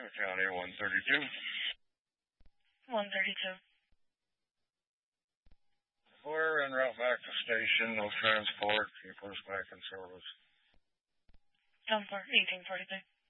County 132. 132. We're en route back to station. No transport. Keep us back in service. 10-4, 1842.